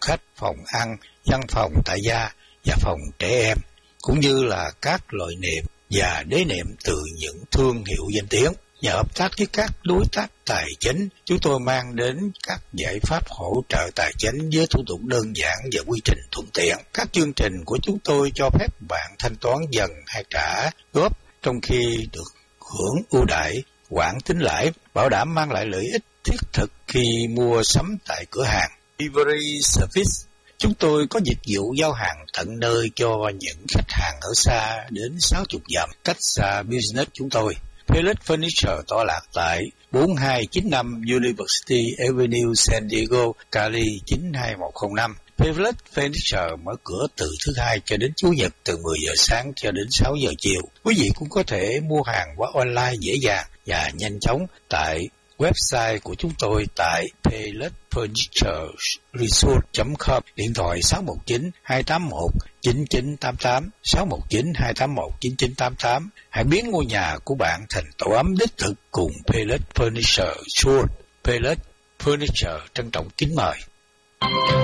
khách, phòng ăn, văn phòng tại gia và phòng trẻ em, cũng như là các loại nệm và đế nệm từ những thương hiệu danh tiếng. Nhờ hợp tác với các đối tác tài chính, chúng tôi mang đến các giải pháp hỗ trợ tài chính với thủ tục đơn giản và quy trình thuận tiện. Các chương trình của chúng tôi cho phép bạn thanh toán dần hay trả góp, trong khi được hưởng ưu đãi hoãn tính lãi, bảo đảm mang lại lợi ích thiết thực khi mua sắm tại cửa hàng. Delivery Service. Chúng tôi có dịch vụ giao hàng tận nơi cho những khách hàng ở xa đến 60 dặm cách xa business chúng tôi. Philips Furniture tọa lạc tại 4295 University Avenue, San Diego, Cali 92105. Philips Furniture mở cửa từ thứ Hai cho đến Chủ nhật từ 10 giờ sáng cho đến 6 giờ chiều. Quý vị cũng có thể mua hàng qua online dễ dàng và nhanh chóng tại website của chúng tôi tại philipsfurnituresresort.com, điện thoại 619-281-9988, 619-281-9988. Hãy biến ngôi nhà của bạn thành tổ ấm đích thực cùng Philips Furniture Resort. Philips Furniture trân trọng kính mời.